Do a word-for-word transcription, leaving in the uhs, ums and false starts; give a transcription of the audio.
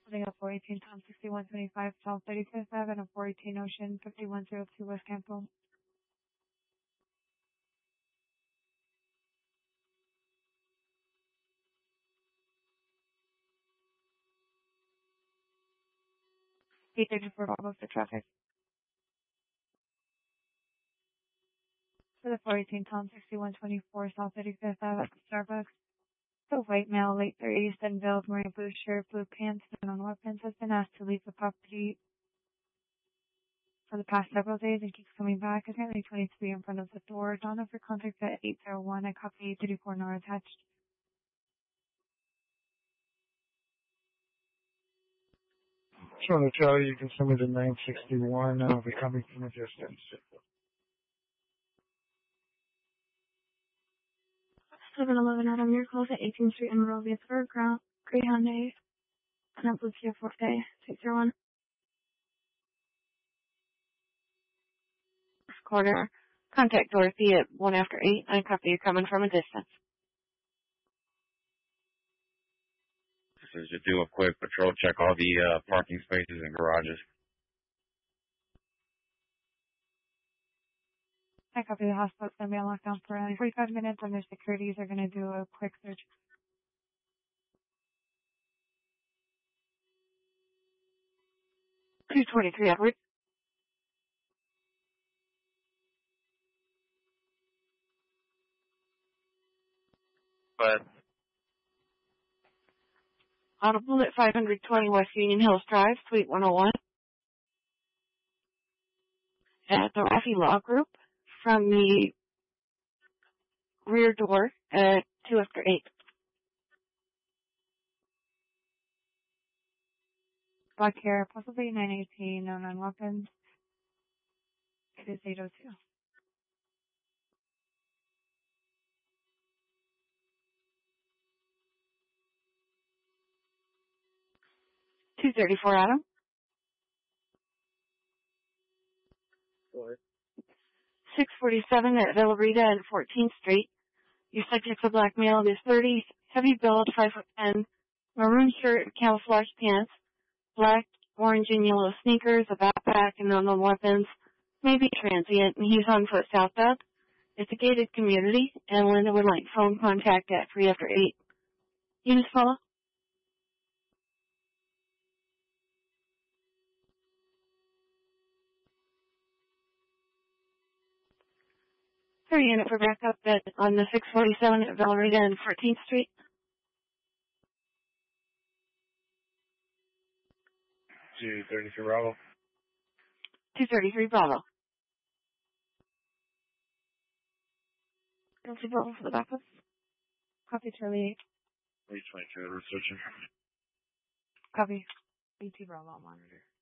Putting up four eighteen Tom sixty-one twenty-five South thirty-fifth Avenue and four eighteen Ocean fifty-one oh two West Campo. eight thirty-four Bravo for traffic. For the four eighteen Tom sixty-one twenty-four South thirty-fifth Avenue Starbucks. The white male, late thirties, then veiled, wearing blue shirt, blue pants, and on weapons, has been asked to leave the property for the past several days and keeps coming back. Apparently twenty-three in front of the door. Donna for contact at eight oh one. I copy eight thirty-four nor attached. Just want to tell you, you can send me to nine sixty-one. I'll be coming from a distance. seven eleven Adam, your calls at eighteenth Street in Roviasburg, Greyhound Day, Camp Lucia Forte, six oh one. Corner. Contact Dorothy at one after eight. I copy you coming from a distance. This is to do a quick patrol check all the uh, parking spaces and garages. I copy the hospital's going to be on lockdown for around forty-five minutes, and their securities are going to do a quick search. two twenty-three Edward. But Audible at five twenty West Union Hills Drive, Suite one oh one. At the Raffi Law Group from the rear door at two after eight. Black hair, possibly nine eighteen, no known weapons. It is eight oh two. two thirty-four Adam. What? six forty-seven at Villa Rita and fourteenth Street. Your subject's a black male, is thirty, heavy build, five foot ten, maroon shirt, camouflage pants, black, orange, and yellow sneakers, a backpack, and unknown weapons. Maybe transient, and he's on foot southbound. It's a gated community, and Linda would like phone contact at three after eight. Units follow? Third unit for backup at, on the six forty-seven at Villa Rita and fourteenth Street. two thirty-three Bravo. two thirty-three Bravo. Delta Bravo for the backup. Copy Charlie eight. three twenty-two, researching. Copy. B two Bravo monitor.